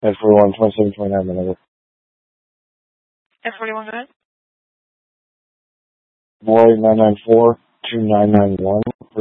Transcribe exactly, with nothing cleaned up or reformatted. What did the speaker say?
F forty-one, twenty-seven, twenty-nine, whatever. F forty-one, go ahead. Boy, nine nine four, two nine nine one,